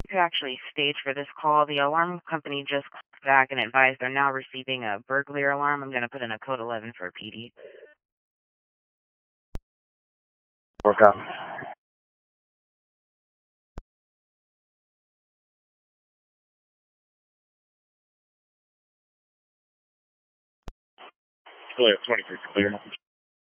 To actually stage for this call, the alarm company just called back and advised they're now receiving a burglary alarm. I'm going to put in a code 11 for PD. Work out. Clear, 23 clear.